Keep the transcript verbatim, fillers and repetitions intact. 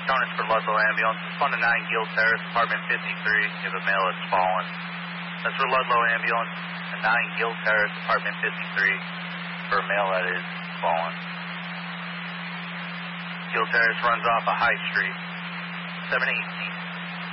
Conus for Ludlow Ambulance. Respond to nine Gill Terrace, apartment fifty-three. You have a male that's fallen. That's for Ludlow Ambulance. And nine Gill Terrace, apartment fifty-three. For a male that is fallen. Gill Terrace runs off a High Street. seven eighteen.